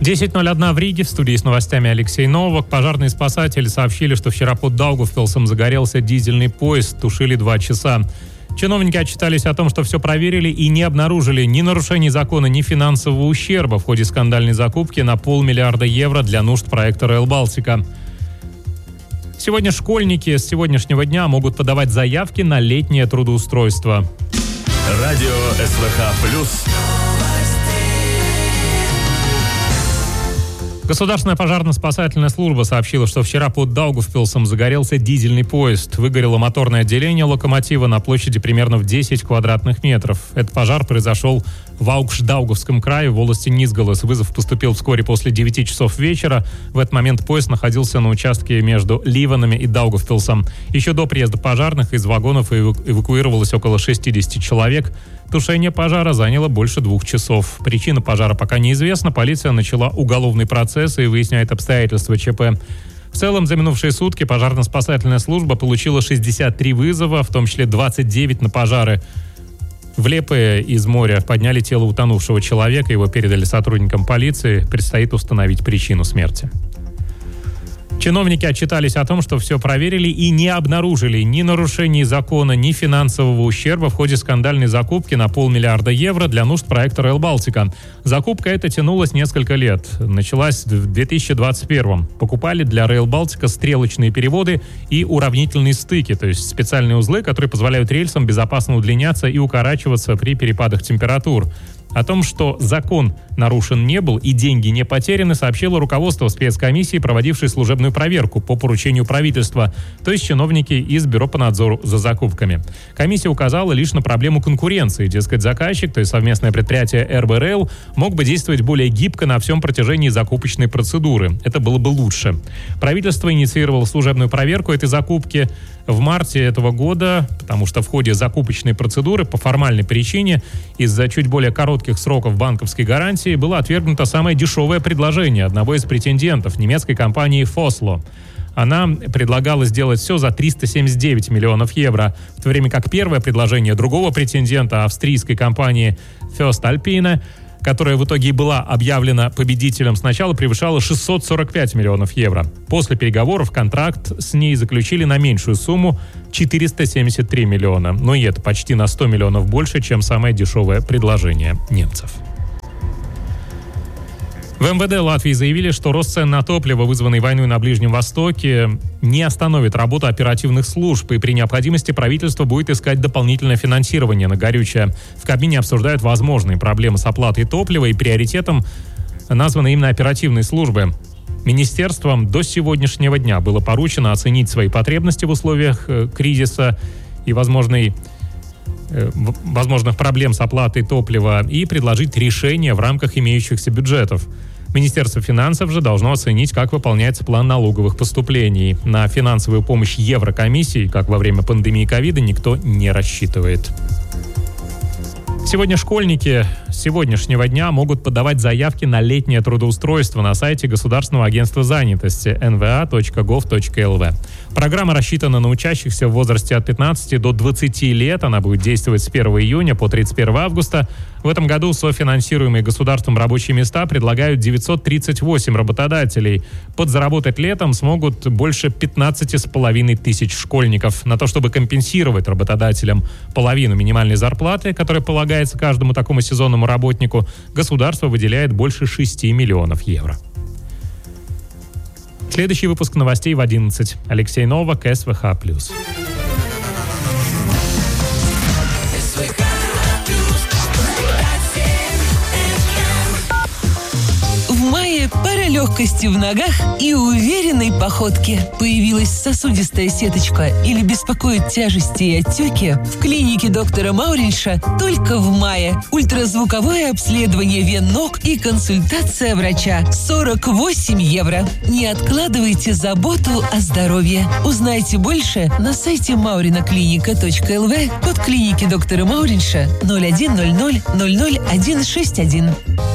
10:01 в Риге. В студии с новостями Алексей Новак. Пожарные спасатели сообщили, что вчера под Даугавпилсом загорелся дизельный поезд. Тушили 2 часа. Чиновники отчитались о том, что все проверили и не обнаружили ни нарушений закона, ни финансового ущерба в ходе скандальной закупки на 500 миллиона евро для нужд проекта Rail Baltica. Сегодня школьники с сегодняшнего дня могут подавать заявки на летнее трудоустройство. Радио СВХ+. Государственная пожарно-спасательная служба сообщила, что вчера под Даугавпилсом загорелся дизельный поезд. Выгорело моторное отделение локомотива на площади примерно в 10 квадратных метров. Этот пожар произошел в Аукшдаугавском крае, в волости Низгалес. Вызов поступил вскоре после 9 часов вечера. В этот момент поезд находился на участке между Ливанами и Даугавпилсом. Еще до приезда пожарных из вагонов эвакуировалось около 60 человек. Тушение пожара заняло больше 2 часов. Причина пожара пока неизвестна. Полиция начала уголовный процесс и выясняет обстоятельства ЧП. В целом, за минувшие сутки пожарно-спасательная служба получила 63 вызова, в том числе 29 на пожары. В Лепе из моря подняли тело утонувшего человека, его передали сотрудникам полиции. Предстоит установить причину смерти. Чиновники отчитались о том, что все проверили и не обнаружили ни нарушений закона, ни финансового ущерба в ходе скандальной закупки на 500 миллиона евро для нужд проекта Rail Baltica. Закупка эта тянулась несколько лет. Началась в 2021-м. Покупали для Rail Baltica стрелочные переводы и уравнительные стыки, то есть специальные узлы, которые позволяют рельсам безопасно удлиняться и укорачиваться при перепадах температур. О том, что закон нарушен не был и деньги не потеряны, сообщило руководство спецкомиссии, проводившей служебную проверку по поручению правительства, то есть чиновники из Бюро по надзору за закупками. Комиссия указала лишь на проблему конкуренции. Дескать, заказчик, то есть совместное предприятие RB Rail, мог бы действовать более гибко на всем протяжении закупочной процедуры. Это было бы лучше. Правительство инициировало служебную проверку этой закупки в марте этого года, потому что в ходе закупочной процедуры по формальной причине из-за чуть более коротких сроков банковской гарантии было отвергнуто самое дешевое предложение одного из претендентов, немецкой компании Foslo. Она предлагала сделать все за 379 миллионов евро, в то время как первое предложение другого претендента, австрийской компании First Alpine, которая в итоге и была объявлена победителем, сначала превышала 645 миллионов евро. После переговоров контракт с ней заключили на меньшую сумму – 473 миллиона. Но и это почти на 100 миллионов больше, чем самое дешевое предложение немцев. В МВД Латвии заявили, что рост цен на топливо, вызванный войной на Ближнем Востоке, не остановит работу оперативных служб, и при необходимости правительство будет искать дополнительное финансирование на горючее. В Кабмине обсуждают возможные проблемы с оплатой топлива, и приоритетом названы именно оперативные службы. Министерствам до сегодняшнего дня было поручено оценить свои потребности в условиях кризиса и возможных проблем с оплатой топлива и предложить решение в рамках имеющихся бюджетов. Министерство финансов же должно оценить, как выполняется план налоговых поступлений. На финансовую помощь Еврокомиссии, как во время пандемии ковида, никто не рассчитывает. Сегодня школьники с сегодняшнего дня могут подавать заявки на летнее трудоустройство на сайте Государственного агентства занятости nva.gov.lv. Программа рассчитана на учащихся в возрасте от 15 до 20 лет. Она будет действовать с 1 июня по 31 августа. В этом году софинансируемые государством рабочие места предлагают 938 работодателей. Подзаработать летом смогут больше 15,5 тысяч школьников. На то, чтобы компенсировать работодателям половину минимальной зарплаты, которая полагается каждому такому сезонному работнику, государство выделяет больше 6 миллионов евро. Следующий выпуск новостей в 11. Алексей Новак, СВХ+. В мае пора легкости в ногах и уверенной походки. Появилась сосудистая сеточка или беспокоит тяжести и отеки? В клинике доктора Мауринша только в мае. Ультразвуковое обследование вен ног и консультация врача. 48 евро. Не откладывайте заботу о здоровье. Узнайте больше на сайте maurinaклиника.lv, код клиники доктора Мауринша 0100 00161.